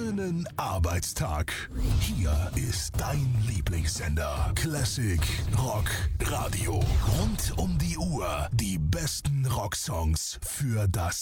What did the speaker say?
schönen Arbeitstag. Hier ist dein Lieblingssender Classic Rock Radio. Rund um die Uhr die besten Rocksongs für das